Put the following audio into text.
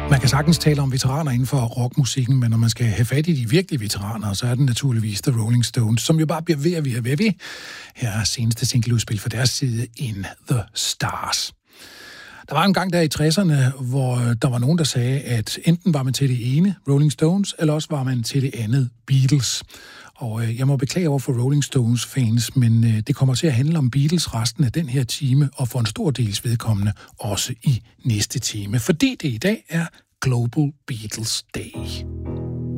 Man kan sagtens tale om veteraner inden for rockmusikken, men når man skal have fat i de virkelige veteraner, så er det naturligvis The Rolling Stones, som jo bare bliver ved at ved. Her er seneste singleudspil fra deres side, In the Stars. Der var en gang der i 60'erne, hvor der var nogen, der sagde, at enten var man til det ene, Rolling Stones, eller også var man til det andet, Beatles. Og jeg må beklage over for Rolling Stones fans, men det kommer til at handle om Beatles resten af den her time, og for en stor dels vedkommende også i næste time, fordi det i dag er Global Beatles Day.